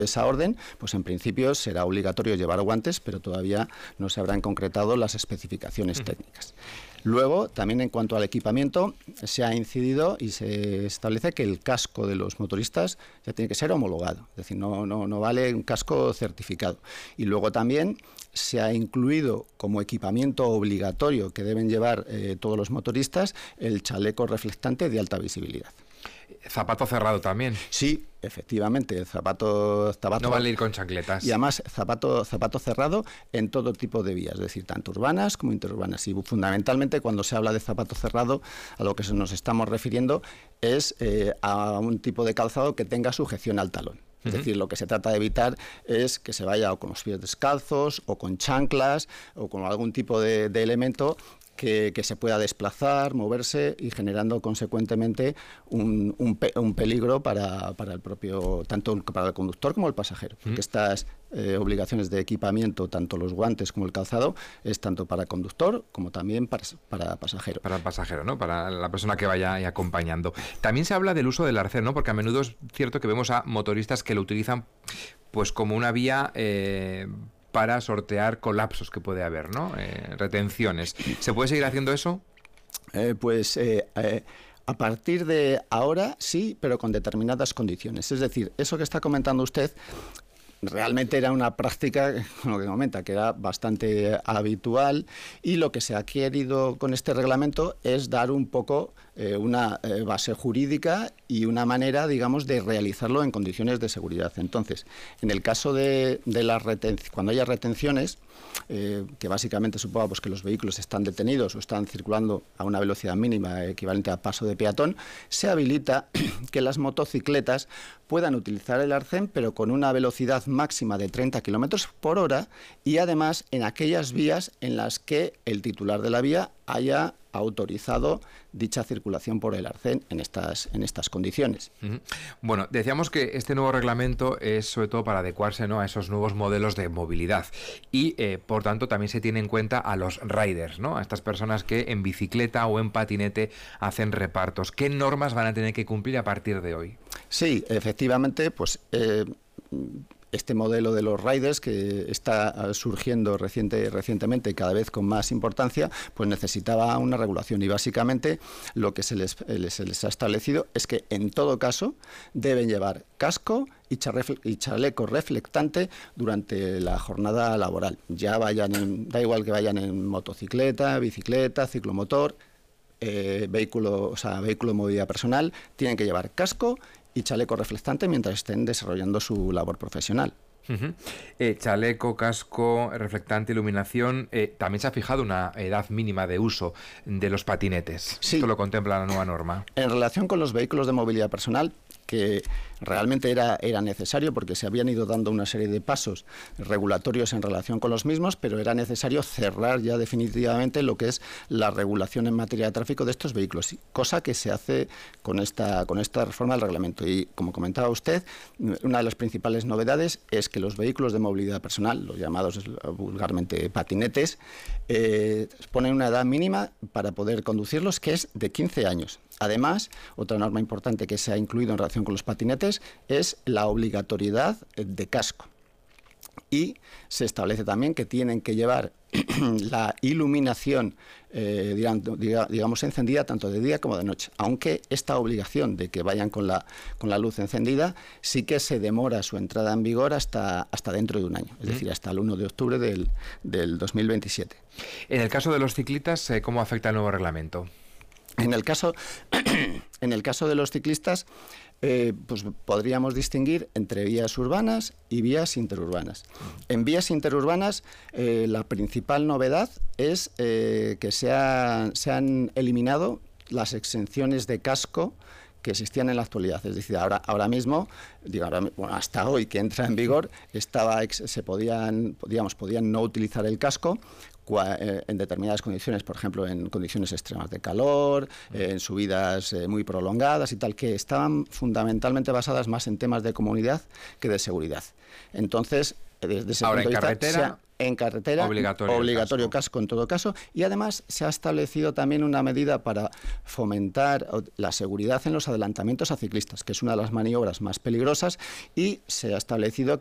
esa orden, pues en principio será obligatorio llevar guantes, pero todavía no se habrán concretado las especificaciones técnicas. Luego, también en cuanto al equipamiento, se ha incidido y se establece que el casco de los motoristas ya tiene que ser homologado, es decir, no vale un casco certificado. Y luego también se ha incluido como equipamiento obligatorio que deben llevar todos los motoristas el chaleco reflectante de alta visibilidad. Zapato cerrado también. Sí, efectivamente, el zapato no vale ir con chancletas. Y además zapato cerrado en todo tipo de vías, es decir, tanto urbanas como interurbanas. Y fundamentalmente cuando se habla de zapato cerrado, a lo que nos estamos refiriendo es a un tipo de calzado que tenga sujeción al talón. Es decir, lo que se trata de evitar es que se vaya o con los pies descalzos o con chanclas o con algún tipo de elemento que se pueda desplazar, moverse y generando consecuentemente un peligro para el propio, tanto para el conductor como el pasajero. Porque estas obligaciones de equipamiento, tanto los guantes como el calzado, es tanto para conductor como también para pasajero. Para el pasajero, ¿no? Para la persona que vaya acompañando. También se habla del uso del arcén, ¿no? Porque a menudo es cierto que vemos a motoristas que lo utilizan pues como una vía para sortear colapsos que puede haber, ¿no? Retenciones. ¿Se puede seguir haciendo eso? A partir de ahora sí, pero con determinadas condiciones. Es decir, eso que está comentando usted realmente era una práctica, lo que comenta, que era bastante habitual, y lo que se ha querido con este reglamento es dar un poco una base jurídica y una manera, digamos, de realizarlo en condiciones de seguridad. Entonces, en el caso de las cuando haya retenciones, que básicamente suponga pues, que los vehículos están detenidos o están circulando a una velocidad mínima equivalente a paso de peatón, se habilita que las motocicletas puedan utilizar el arcén, pero con una velocidad máxima de 30 km por hora y además en aquellas vías en las que el titular de la vía haya autorizado dicha circulación por el arcén en estas condiciones. Bueno, decíamos que este nuevo reglamento es sobre todo para adecuarse, ¿no?, a esos nuevos modelos de movilidad y por tanto también se tiene en cuenta a los riders, ¿no?, a estas personas que en bicicleta o en patinete hacen repartos. ¿Qué normas van a tener que cumplir a partir de hoy? Sí, efectivamente, pues este modelo de los riders que está surgiendo recientemente y cada vez con más importancia, pues necesitaba una regulación y básicamente lo que se les ha establecido es que en todo caso deben llevar casco y chaleco reflectante durante la jornada laboral. Ya da igual que vayan en motocicleta, bicicleta, ciclomotor, vehículo de movilidad personal, tienen que llevar casco y chaleco reflectante mientras estén desarrollando su labor profesional. Chaleco, casco, reflectante, iluminación. También se ha fijado una edad mínima de uso de los patinetes. Sí. Esto lo contempla la nueva norma. En relación con los vehículos de movilidad personal, que realmente era necesario porque se habían ido dando una serie de pasos regulatorios en relación con los mismos, pero era necesario cerrar ya definitivamente lo que es la regulación en materia de tráfico de estos vehículos, cosa que se hace con esta reforma del reglamento. Y como comentaba usted, una de las principales novedades es que los vehículos de movilidad personal, los llamados vulgarmente patinetes, ponen una edad mínima para poder conducirlos que es de 15 años. Además, otra norma importante que se ha incluido en relación con los patinetes es la obligatoriedad de casco. Y se establece también que tienen que llevar la iluminación, digamos, encendida tanto de día como de noche. Aunque esta obligación de que vayan con la luz encendida sí que se demora su entrada en vigor hasta dentro de un año, es decir, hasta el 1 de octubre del 2027. En el caso de los ciclistas, ¿cómo afecta el nuevo reglamento? En el caso de los ciclistas, pues podríamos distinguir entre vías urbanas y vías interurbanas. En vías interurbanas, la principal novedad es que se han eliminado las exenciones de casco que existían en la actualidad. Es decir, ahora mismo, hasta hoy que entra en vigor, podían no utilizar el casco en determinadas condiciones, por ejemplo, en condiciones extremas de calor, en subidas muy prolongadas y tal, que estaban fundamentalmente basadas más en temas de comodidad que de seguridad. Entonces, desde ese ahora punto en de vista, carretera En carretera, obligatorio casco en todo caso, y además se ha establecido también una medida para fomentar la seguridad en los adelantamientos a ciclistas, que es una de las maniobras más peligrosas, y se ha establecido